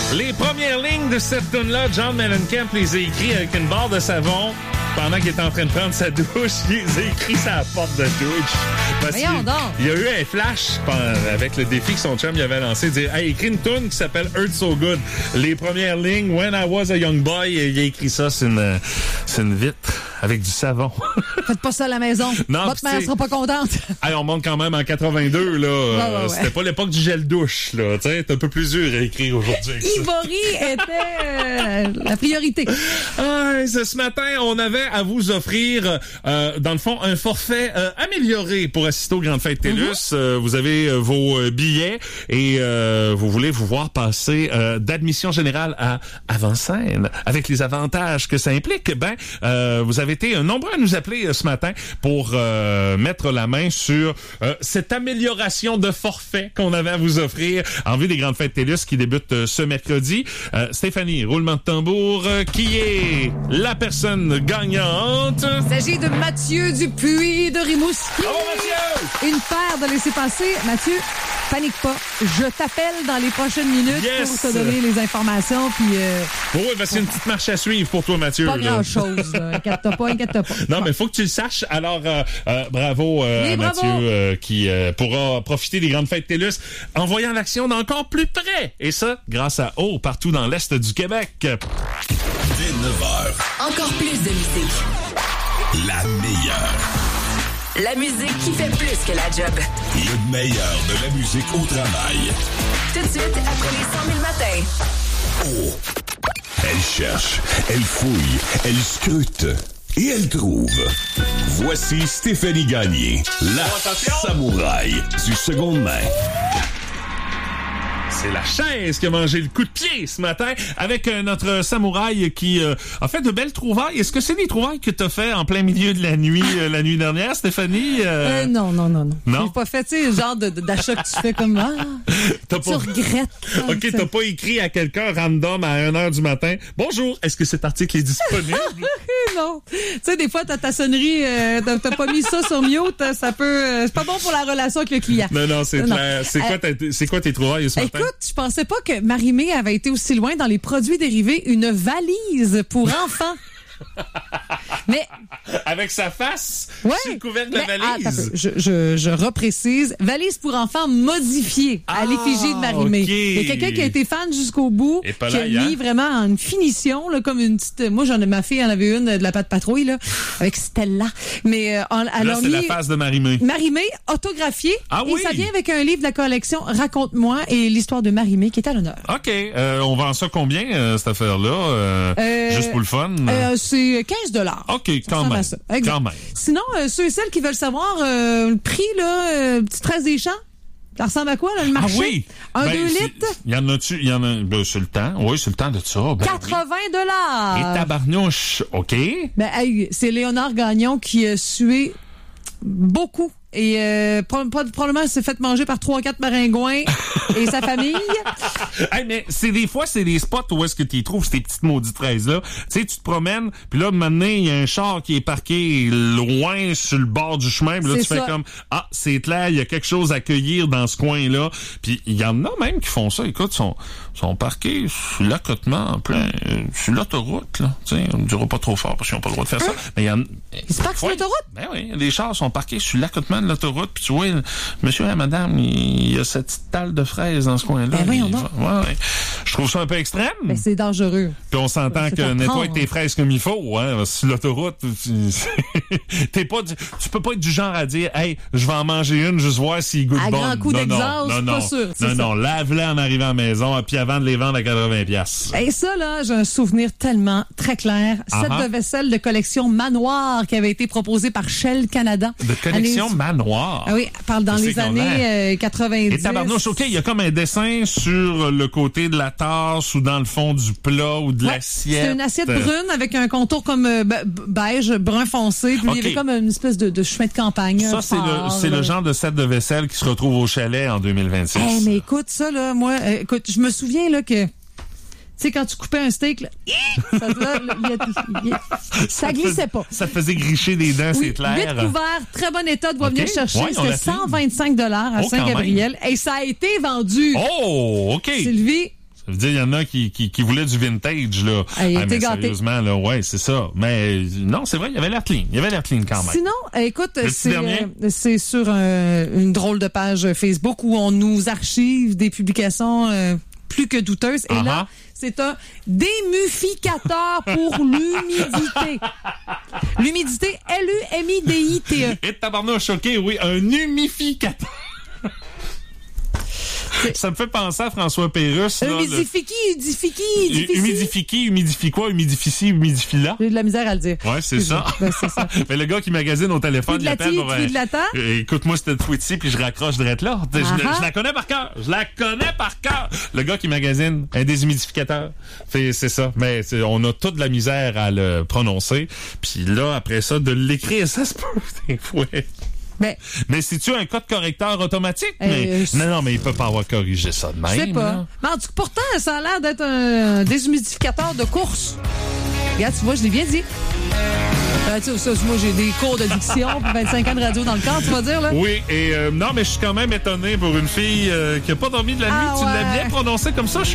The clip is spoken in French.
Les premières lignes de cette tune-là, John Mellencamp les a écrits avec une barre de savon pendant qu'il était en train de prendre sa douche. Il les a écrits sur la porte de douche. Parce Voyons donc. il y a eu un flash avec le défi que son chum lui avait lancé, de dire « Hey, écris une tune qui s'appelle Hurt So Good ». Les premières lignes, « When I was a young boy », il a écrit ça sur une vitre avec du savon. Faites pas ça à la maison. Non, votre mère sera pas contente. Hey, on monte quand même en 82, là. Ouais. C'était pas l'époque du gel douche, là. Tu sais, c'est un peu plus dur à écrire aujourd'hui. Ivory était la priorité. Ce matin, on avait à vous offrir, dans le fond, un forfait amélioré pour assister aux Grandes Fêtes TELUS. Vous avez vos billets et vous voulez vous voir passer d'admission générale à avant-scène avec les avantages que ça implique. Vous avez été nombreux à nous appeler ce matin pour mettre la main sur cette amélioration de forfait qu'on avait à vous offrir en vue des Grandes Fêtes TELUS qui débutent ce mercredi. Stéphanie, roulement de tambour, qui est la personne gagnante? Il s'agit de Mathieu Dupuis de Rimouski. Oh, Mathieu! Une paire de laissez-passer. Mathieu, panique pas. Je t'appelle dans les prochaines minutes pour te donner les informations. Puis, oui, c'est une petite marche à suivre pour toi, Mathieu. Pas grand-chose. Inquiète-toi pas. Non, mais faut que tu le saches. Alors, bravo à Mathieu qui pourra profiter des Grandes Fêtes TELUS en voyant l'action d'encore plus près. Et ça, grâce à O, partout dans l'Est du Québec. Dès 9h. Encore plus de musique. La meilleure. La musique qui fait plus que la job. Le meilleur de la musique au travail. Tout de suite, après les 100 000 matins. Oh. Elle cherche, elle fouille, elle scrute et elle trouve. Voici Stéphanie Gagné, la samouraï du seconde main. C'est la chaise qui a mangé le coup de pied ce matin avec notre samouraï qui a fait de belles trouvailles. Est-ce que c'est des trouvailles que t'as fait en plein milieu de la nuit la nuit dernière, Stéphanie? Non. Non? J'ai pas fait, tu sais, le genre d'achat que tu fais comme tu regrettes. OK, t'as pas écrit à quelqu'un random à 1h du matin. Bonjour, est-ce que cet article est disponible? Non. Tu sais, des fois, t'as ta sonnerie, t'as pas mis ça sur mute, ça peut... c'est pas bon pour la relation avec le client. Non, c'est clair. C'est quoi tes trouvailles ce matin? Écoute, je pensais pas que Marie-Mé avait été aussi loin dans les produits dérivés, une valise pour enfants. Mais avec sa face sur le couvercle de la valise. Je reprécise, valise pour enfants modifiée à l'effigie de Marie-Mé. Okay. Il y a quelqu'un qui a été fan jusqu'au bout, qui a mis vraiment en une finition là, comme une petite. Moi, ma fille en avait une de la Patte Patrouille là, avec Stella. Mais là, c'est la face de Marie-Mé. Marie-Mé autographiée. Et ça vient avec un livre de la collection Raconte-moi et l'histoire de Marie-Mé qui est à l'honneur. OK. On vend ça combien cette affaire-là juste pour le fun? C'est 15$. OK, quand même. Sinon, ceux et celles qui veulent savoir le prix, là, petite trace des champs, ça ressemble à quoi, là, le marché? Ah oui. 2 litres? Il y en a, c'est le temps. Oui, c'est le temps de ça. 80$. Et tabarnouche, OK. C'est Léonard Gagnon qui a sué beaucoup. Et probablement s'est fait manger par 3-4 maringouins et sa famille. Mais c'est des spots où est-ce que tu y trouves ces petites maudites fraises-là. Tu sais, tu te promènes, puis là, maintenant, il y a un char qui est parqué loin sur le bord du chemin, puis là, tu fais comme, c'est clair, il y a quelque chose à cueillir dans ce coin-là. Puis il y en a même qui font ça. Écoute, sont parqués sur l'accotement en plein, sur l'autoroute, là. Tu sais, on ne dira pas trop fort parce qu'ils n'ont pas le droit de faire ça. Mais il y en Ils se parquent sur l'autoroute? Ben oui, les chars sont parqués sur l'accotement de l'autoroute, puis tu vois, monsieur et madame, il y a cette petite talle de fraises dans ce coin-là. Voyons donc. Ouais. Je trouve ça un peu extrême. C'est dangereux. Puis on s'entend que nettoie tes fraises comme il faut, hein. Sur l'autoroute, tu peux pas être du genre à dire, hey, je vais en manger une, juste voir s'il goûte bon. À grand coup d'exhaust, pas sûr. Non, lave-les en arrivant à la maison, puis avant de les vendre à 80$. Et ça, là, j'ai un souvenir tellement très clair. Set de vaisselle de collection Manoir qui avait été proposé par Shell Canada. De collection Manoir? Ah oui, parle dans les années 90. Et tabarnouche, OK, il y a comme un dessin sur le côté de la tasse ou dans le fond du plat ou de l'assiette. C'est une assiette brune avec un contour comme beige, brun foncé. Puis il y avait comme une espèce de chemin de campagne. Ça, c'est le genre de set de vaisselle qui se retrouve au chalet en 2026. Mais écoute, ça, là, moi, je me souviens là que tu sais, quand tu coupais un steak, là, ça glissait pas. Ça te faisait gricher des dents, c'est clair. 8 couverts, très bon état, de venir chercher. C'était 125$ à Saint-Gabriel. Et ça a été vendu. Oh, OK. Sylvie, Ça veut dire, il y en a qui voulaient du vintage, là. Il était mais gâté. sérieusement, là, ouais, c'est ça. Mais non, c'est vrai, il y avait l'air clean. Il y avait l'air clean quand même. Sinon, écoute, Le petit dernier? c'est sur une drôle de page Facebook où on nous archive des publications plus que douteuses. Et là, c'est un démuficateur pour l'humidité. L'humidité, L-U-M-I-D-I-T-E. Et tabarnouche, OK, oui, un humificateur. Ça me fait penser à François Pérusse. Humidifie. Humidifie quoi? Humidificie, humidifie-là? J'ai de la misère à le dire. Ouais, c'est ça. Ben, c'est ça. Mais le gars qui magasine au téléphone, il appelle pour... écoute-moi cette tweet-ci, puis je raccroche direct là. Je la connais par cœur. Le gars qui magasine un déshumidificateur. C'est ça. Mais on a toute de la misère à le prononcer. Puis là, après ça, de l'écrire, ça se peut des fois. Mais c'est-tu un code correcteur automatique? Non, mais il peut pas avoir corrigé ça de même. Je sais pas. Là. Mais en tout cas, pourtant, ça a l'air d'être un déshumidificateur de course. Regarde, tu vois, je l'ai bien dit. Moi, j'ai des cours de diction puis 25 ans de radio dans le corps, tu vas dire, là? Oui, et non, mais je suis quand même étonné pour une fille qui a pas dormi de la nuit. Tu l'as bien prononcé comme ça,